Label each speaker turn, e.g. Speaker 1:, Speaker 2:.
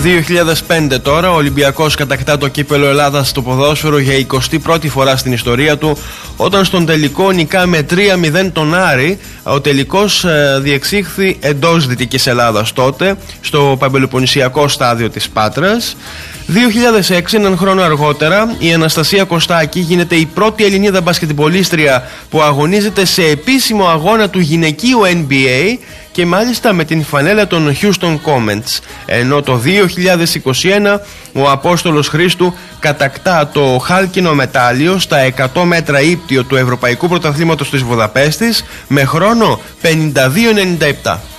Speaker 1: 2005 τώρα, ο Ολυμπιακός κατακτά το κύπελλο Ελλάδας στο ποδόσφαιρο για 21η φορά στην ιστορία του, όταν στον τελικό νικά με 3-0 τον Άρη. Ο τελικός διεξήχθη εντός Δυτικής Ελλάδας τότε, στο παμπελοποννησιακό στάδιο της Πάτρας. 2006, έναν χρόνο αργότερα, η Αναστασία Κωστάκη γίνεται η πρώτη Ελληνίδα μπασκετμπολίστρια που αγωνίζεται σε επίσημο αγώνα του γυναικείου NBA, και μάλιστα με την φανέλα των Houston Comets. Ενώ το 2021 ο Απόστολος Χρήστου κατακτά το χάλκινο μετάλλιο στα 100 μέτρα ύπτιο του Ευρωπαϊκού Πρωταθλήματος της Βουδαπέστης με χρόνο 52-97.